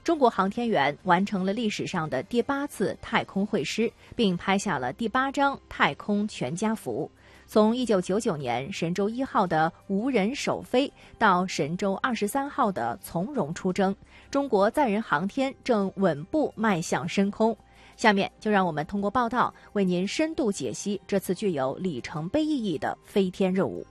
中国航天员完成了历史上的第8次太空会师，并拍下了第8张太空全家福。从1999年神舟1号的无人首飞到神舟23号的从容出征，中国载人航天正稳步迈向深空。下面就让我们通过报道为您深度解析这次具有里程碑意义的飞天任务。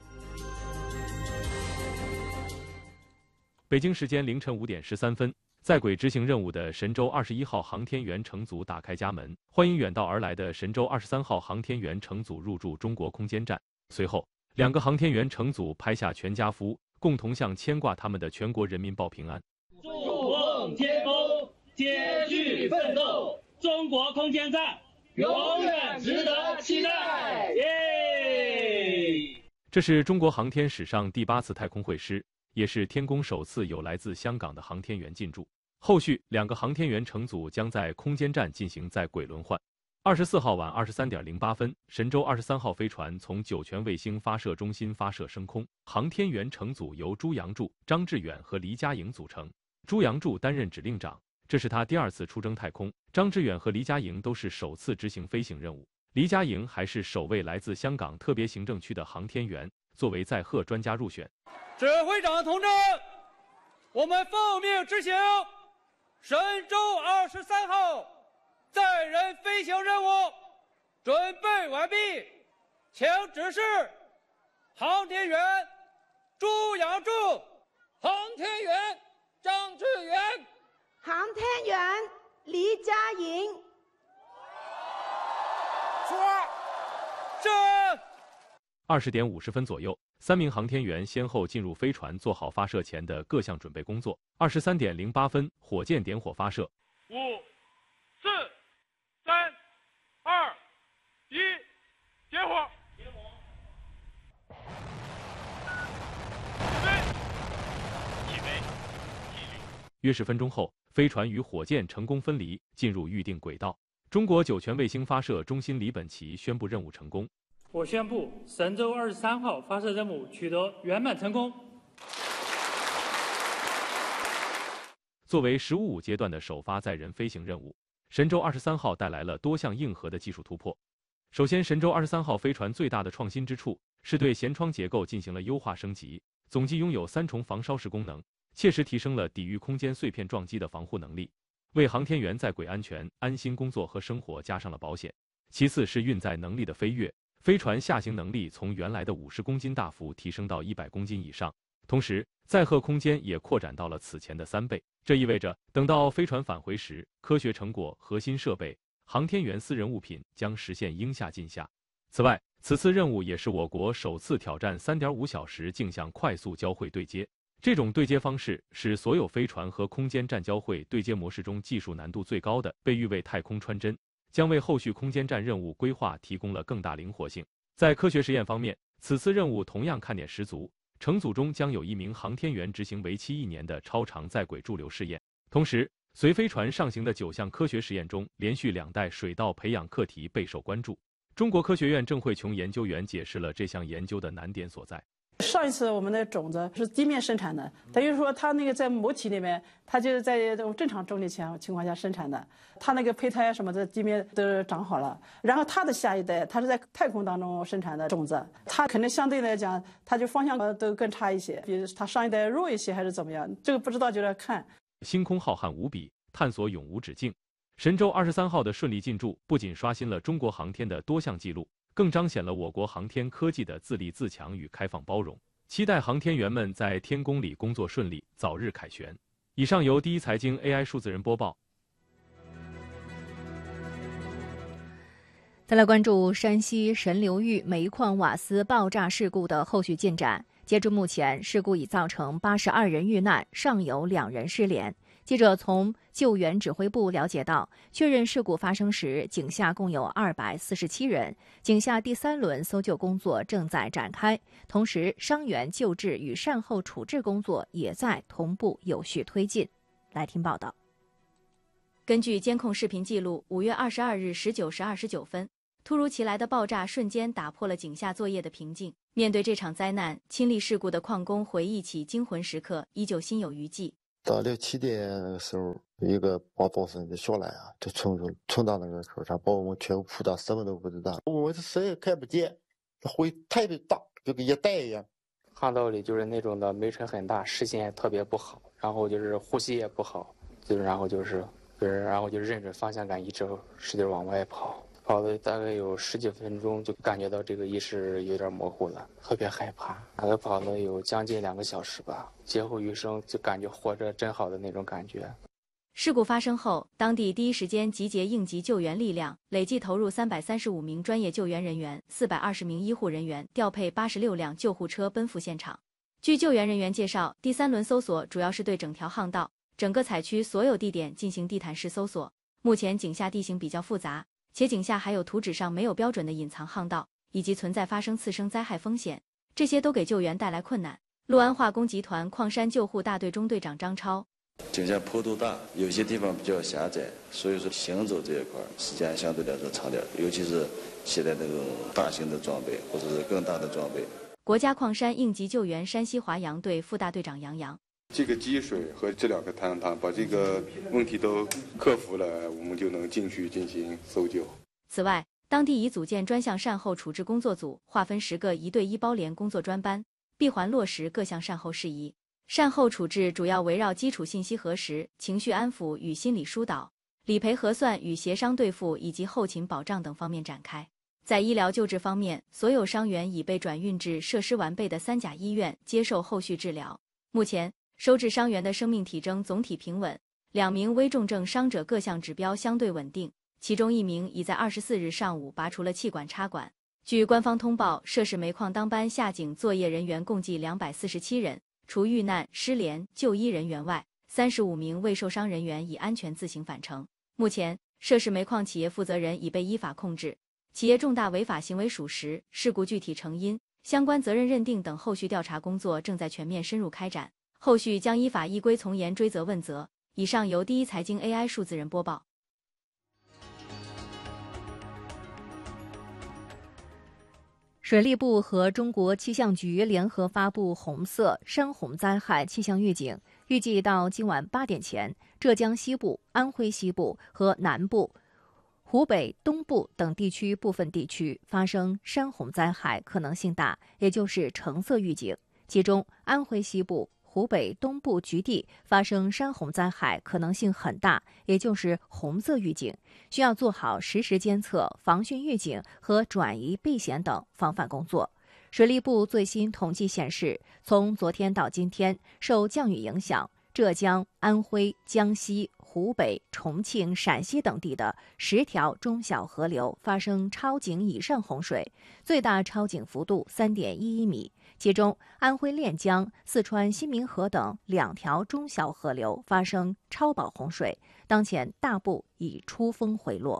北京时间凌晨5点13分，在轨执行任务的神舟21号航天员乘组打开家门，欢迎远道而来的神舟23号航天员乘组入驻中国空间站。随后，2个航天员乘组拍下全家福，共同向牵挂他们的全国人民报平安。 筑梦天宫，接续奋斗，中国空间站永远值得期待！耶！ 这是中国航天史上第8次太空会师，也是天宫首次有来自香港的航天员进驻。后续2个航天员乘组将在空间站进行在轨轮换。24号晚23点08分，神舟23号飞船从酒泉卫星发射中心发射升空。航天员乘组由朱杨柱、张志远和黎佳颖组成。朱杨柱担任指令长，这是他第2次出征太空。张志远和黎佳颖都是首次执行飞行任务。黎佳颖还是首位来自香港特别行政区的航天员，作为载荷专家入选。 指挥长同志，我们奉命执行神舟23号载人飞行任务，准备完毕，请指示航天员朱杨柱、航天员张志远、 航天员黎佳颖。 是。 20点50分左右，3名航天员先后进入飞船，做好发射前的各项准备工作。23点08分，火箭点火发射。 5、4、3、2、1，点火！ 起飞！约10分钟后，飞船与火箭成功分离，进入预定轨道。中国酒泉卫星发射中心李本奇宣布任务成功。 我宣布神舟23号发射任务取得圆满成功。 作为15阶段的首发载人飞行任务，神舟23号带来了多项硬核的技术突破。首先，神舟23号飞船最大的创新之处是对舷窗结构进行了优化升级，总计拥有3重防烧式功能，切实提升了抵御空间碎片撞击的防护能力，为航天员在轨安全、安心工作和生活加上了保险。其次是运载能力的飞跃，飞船下行能力从原来的50公斤大幅提升到100公斤以上，同时载荷空间也扩展到了此前的3倍。这意味着，等到飞船返回时，科学成果、核心设备、航天员私人物品将实现应下尽下。此外，此次任务也是我国首次挑战3.5小时径向快速交会对接。这种对接方式是所有飞船和空间站交会对接模式中技术难度最高的，被誉为太空穿针，将为后续空间站任务规划提供了更大灵活性。在科学实验方面，此次任务同样看点十足。乘组中将有1名航天员执行为期1年的超长在轨驻留试验，同时，随飞船上行的9项科学实验中，连续2代水稻培养课题备受关注。中国科学院郑慧琼研究员解释了这项研究的难点所在。 上一次我们的种子是地面生产的，等于说它那个在母体里面，它就是在这种正常重力情况下生产的，它那个胚胎什么的地面都长好了，然后它的下一代它是在太空当中生产的种子，它可能相对来讲它就方向都更差一些，比如它上一代弱一些还是怎么样，这个不知道就要看。 星空浩瀚无比，探索永无止境。神舟23号的顺利进驻，不仅刷新了中国航天的多项纪录，更彰显了我国航天科技的自立自强与开放包容。期待航天员们在天宫里工作顺利，早日凯旋。以上由第一财经 AI 数字人播报。 再来关注山西神流域煤矿瓦斯爆炸事故的后续进展。截至目前，事故已造成82人遇难，尚有2人失联。记者从救援指挥部了解到，确认事故发生时，井下共有247人，井下第3轮搜救工作正在展开，同时伤员救治与善后处置工作也在同步有序推进。来听报道。根据监控视频记录，5月22日19时29分，突如其来的爆炸瞬间打破了井下作业的平静。面对这场灾难，亲历事故的矿工回忆起惊魂时刻，依旧心有余悸。 到6、7点的时候，有一个报道声就下来啊，就冲到那个口上，把我们全部扑倒，什么都不知道。我这谁也看不见，灰特别大，就跟一袋一样。 巷道里就是那种的煤尘很大，视线也特别不好，然后就是呼吸也不好，然后就是认准方向感，一直使劲往外跑。跑了大概有10几分钟，就感觉到这个意识有点模糊了，特别害怕。大概跑了有将近2个小时吧，劫后余生，就感觉活着真好的那种感觉。 事故发生后，当地第一时间集结应急救援力量，累计投入335名专业救援人员、420名医护人员，调配86辆救护车奔赴现场。据救援人员介绍，第3轮搜索主要是对整条巷道、整个采区所有地点进行地毯式搜索。目前井下地形比较复杂，且井下还有图纸上没有标准的隐藏巷道，以及存在发生次生灾害风险，这些都给救援带来困难。陆安化工集团矿山救护大队中队长张超： 井下坡度大，有些地方比较狭窄，所以说行走这一块时间相对来说长点，尤其是携带那种大型的装备或者是更大的装备。 国家矿山应急救援山西华阳队副大队长杨洋： 这个积水和这2个坍塌把这个问题都克服了，我们就能进去进行搜救。 此外，当地已组建专项善后处置工作组，划分10个1对1包连工作专班，闭环落实各项善后事宜。善后处置主要围绕基础信息核实、情绪安抚与心理疏导、理赔核算与协商对付以及后勤保障等方面展开。在医疗救治方面，所有伤员已被转运至设施完备的3甲医院接受后续治疗。目前，收治伤员的生命体征总体平稳，2名危重症伤者各项指标相对稳定，其中1名已在24日上午拔除了气管插管。据官方通报，涉事煤矿当班下井作业人员共计247人，除遇难、失联、就医人员外，35名未受伤人员已安全自行返程。目前，涉事煤矿企业负责人已被依法控制，企业重大违法行为属实，事故具体成因、相关责任认定等后续调查工作正在全面深入开展，后续将依法依规从严追责问责。以上由第一财经 AI 数字人播报。水利部和中国气象局联合发布红色山洪灾害气象预警，预计到今晚8点前，浙江西部、安徽西部和南部、湖北东部等地区部分地区发生山洪灾害可能性大，也就是橙色预警。其中，安徽西部、湖北东部局地发生山洪灾害可能性很大，也就是红色预警，需要做好实时监测、防汛预警和转移避险等防范工作。水利部最新统计显示，从昨天到今天，受降雨影响，浙江、安徽、江西、湖北、重庆、陕西等地的10条中小河流发生超警以上洪水，最大超警幅度3.11米。其中，安徽练江、四川新民河等2条中小河流发生超保洪水，当前大部已出峰回落。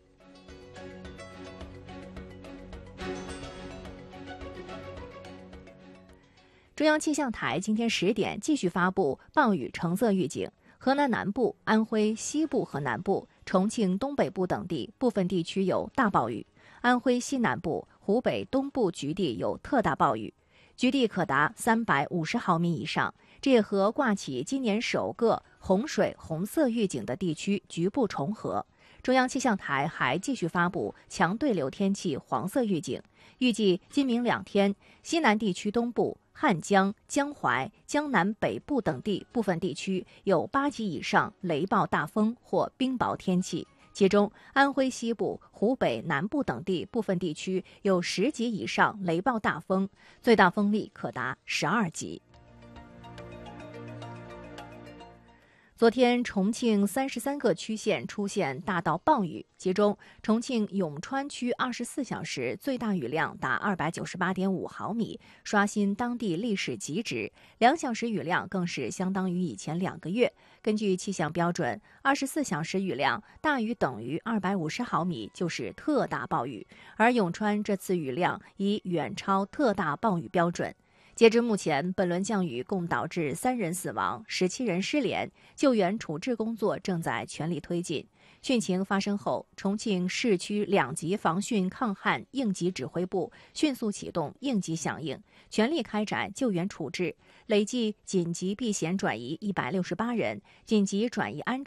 中央气象台今天10点继续发布暴雨橙色预警，河南南部、安徽西部和南部、重庆东北部等地部分地区有大暴雨，安徽西南部、湖北东部局地有特大暴雨，局地可达350毫米以上，这也和挂起今年首个洪水红色预警的地区局部重合。中央气象台还继续发布强对流天气黄色预警，预计今明2天，西南地区东部、汉江、江淮、江南北部等地部分地区有8级以上雷暴大风或冰雹天气，其中安徽西部、湖北南部等地部分地区有10级以上雷暴大风，最大风力可达12级。昨天，重庆33个区县出现大到暴雨，其中重庆永川区24小时最大雨量达298.5毫米，刷新当地历史极值，2小时雨量更是相当于以前2个月。根据气象标准，24小时雨量大于等于250毫米就是特大暴雨，而永川这次雨量已远超特大暴雨标准。截至目前，本轮降雨共导致3人死亡、17人失联，救援处置工作正在全力推进。汛情发生后，重庆市区2级防汛抗旱应急指挥部迅速启动应急响应，全力开展救援处置累计紧急避险转移168人，紧急转移安置